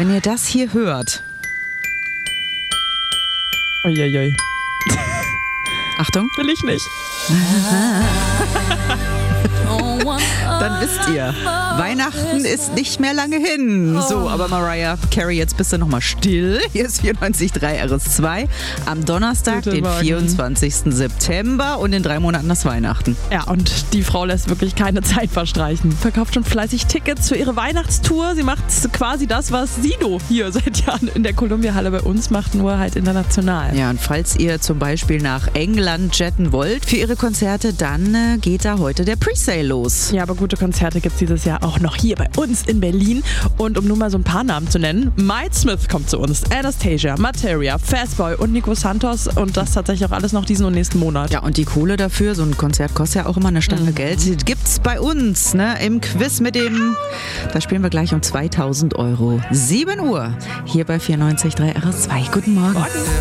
Wenn ihr das hier hört. Uiuiui. Achtung. Will ich nicht. Dann wisst ihr, Weihnachten ist nicht mehr lange hin. So, aber Mariah Carey, jetzt bist du nochmal still. Hier ist 94.3 RS2 am Donnerstag, Guten den Morgen. 24. September und in 3 Monaten ist Weihnachten. Ja, und die Frau lässt wirklich keine Zeit verstreichen. Verkauft schon fleißig Tickets für ihre Weihnachtstour. Sie macht quasi das, was Sido hier seit Jahren in der Columbia-Halle bei uns macht, nur halt international. Ja, und falls ihr zum Beispiel nach England jetten wollt für ihre Konzerte, dann geht da heute der Presale los. Ja, aber gute Konzerte gibt es dieses Jahr auch noch hier bei uns in Berlin. Und um nur mal so ein paar Namen zu nennen, Miles Smith kommt zu uns, Anastasia, Materia, Fastboy und Nico Santos. Und das tatsächlich auch alles noch diesen und nächsten Monat. Ja, und die Kohle dafür, so ein Konzert kostet ja auch immer eine Stange Geld, die gibt's bei uns, ne, im Quiz mit dem, da spielen wir gleich um 2.000 Euro. 7 Uhr, hier bei 94.3 RS2. Guten Morgen.